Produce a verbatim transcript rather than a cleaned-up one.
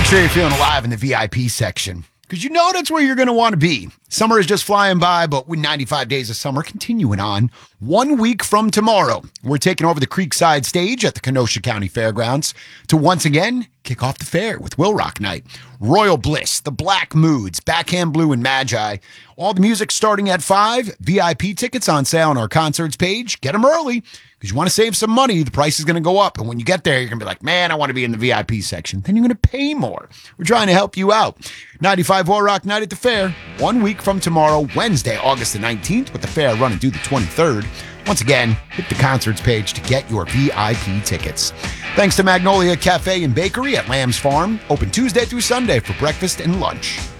Sure you're feeling alive in the V I P section, because you know that's where you're going to want to be. Summer is just flying by, but with ninety-five days of summer continuing on, one week from tomorrow, we're taking over the Creekside stage at the Kenosha County Fairgrounds to once again kick off the fair with Will Rock Night. Royal Bliss, the Black Moods, Backhand Blue, and Magi. All the music starting at five. V I P tickets on sale on our concerts page. Get them early, because you want to save some money. The price is going to go up. And when you get there, you're going to be like, man, I want to be in the V I P section. Then you're going to pay more. We're trying to help you out. ninety-five War Rock Night at the fair, one week from tomorrow, Wednesday, August the nineteenth, with the fair running through the twenty-third. Once again, hit the concerts page to get your V I P tickets. Thanks to Magnolia Cafe and Bakery at Lamb's Farm, open Tuesday through Sunday for breakfast and lunch.